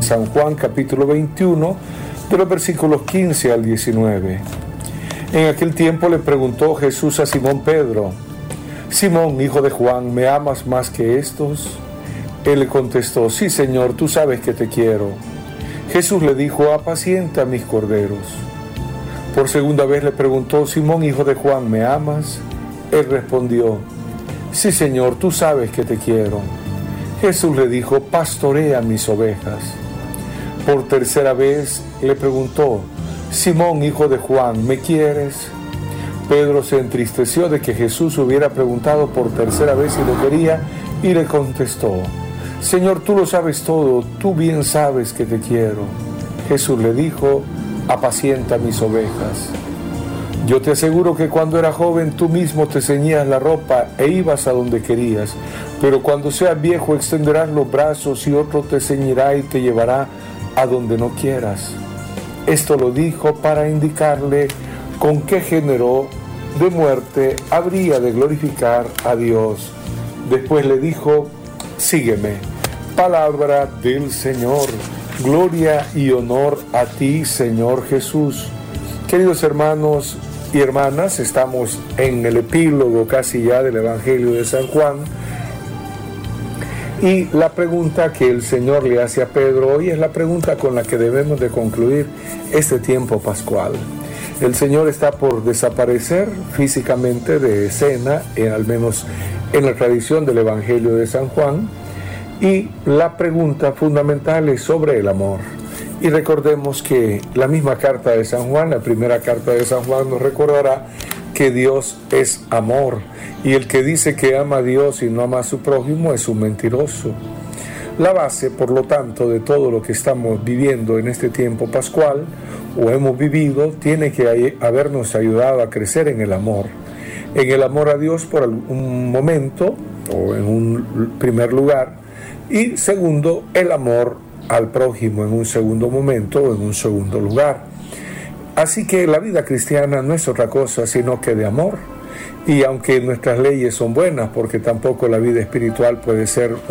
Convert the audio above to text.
San Juan capítulo 21, de los versículos 15 al 19. En aquel tiempo le preguntó Jesús a Simón Pedro: Simón, hijo de Juan, ¿me amas más que estos? Él le contestó: sí, Señor, tú sabes que te quiero. Jesús le dijo: apacienta mis corderos. Por segunda vez le preguntó: Simón, hijo de Juan, ¿me amas? Él respondió: sí, Señor, tú sabes que te quiero. Jesús le dijo: pastorea mis ovejas. Por tercera vez le preguntó: Simón, hijo de Juan, ¿me quieres? Pedro se entristeció de que Jesús hubiera preguntado por tercera vez si lo quería y le contestó: Señor, tú lo sabes todo, tú bien sabes que te quiero. Jesús le dijo: apacienta mis ovejas. Yo te aseguro que cuando eras joven tú mismo te ceñías la ropa e ibas a donde querías, pero cuando seas viejo extenderás los brazos y otro te ceñirá y te llevará a donde no quieras. Esto lo dijo para indicarle con qué género de muerte habría de glorificar a Dios. Después le dijo: sígueme. Palabra del Señor. Gloria y honor a ti, Señor Jesús. Queridos hermanos y hermanas, estamos en el epílogo casi ya del Evangelio de San Juan. Y la pregunta que el Señor le hace a Pedro hoy es la pregunta con la que debemos de concluir este tiempo pascual. El Señor está por desaparecer físicamente de escena, al menos en la tradición del Evangelio de San Juan, y la pregunta fundamental es sobre el amor. Y recordemos que la misma carta de San Juan, la primera carta de San Juan, nos recordará que Dios es amor, y el que dice que ama a Dios y no ama a su prójimo es un mentiroso. La base, por lo tanto, de todo lo que estamos viviendo en este tiempo pascual, o hemos vivido, tiene que habernos ayudado a crecer en el amor a Dios por un momento, o en un primer lugar, y segundo, el amor al prójimo en un segundo momento o en un segundo lugar. Así que la vida cristiana no es otra cosa sino que de amor. Y aunque nuestras leyes son buenas, porque tampoco la vida espiritual puede ser